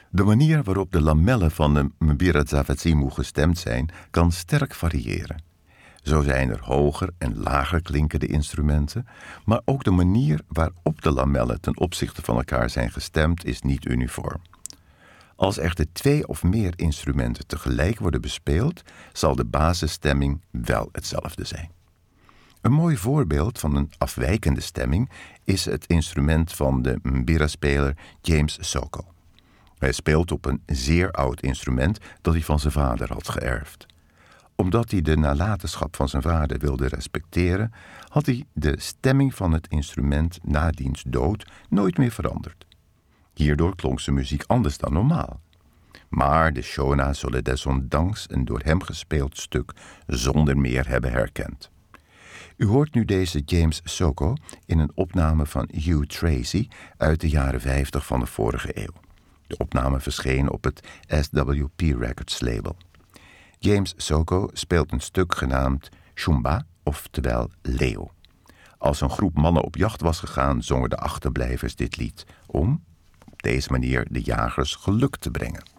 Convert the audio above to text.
De manier waarop de lamellen van de Mbira Zawazimu gestemd zijn, kan sterk variëren. Zo zijn er hoger en lager klinkende instrumenten, maar ook de manier waarop de lamellen ten opzichte van elkaar zijn gestemd is niet uniform. Als echter 2 of meer instrumenten tegelijk worden bespeeld, zal de basisstemming wel hetzelfde zijn. Een mooi voorbeeld van een afwijkende stemming is het instrument van de Mbira-speler James Soko. Hij speelt op een zeer oud instrument dat hij van zijn vader had geërfd. Omdat hij de nalatenschap van zijn vader wilde respecteren, had hij de stemming van het instrument na diens dood nooit meer veranderd. Hierdoor klonk zijn muziek anders dan normaal. Maar de Shona zullen desondanks een door hem gespeeld stuk zonder meer hebben herkend. U hoort nu deze James Soko in een opname van Hugh Tracy uit de jaren 50 van de vorige eeuw. De opname verscheen op het SWP Records label. James Soko speelt een stuk genaamd Shumba, oftewel Leeuw. Als een groep mannen op jacht was gegaan, zongen de achterblijvers dit lied om op deze manier de jagers geluk te brengen.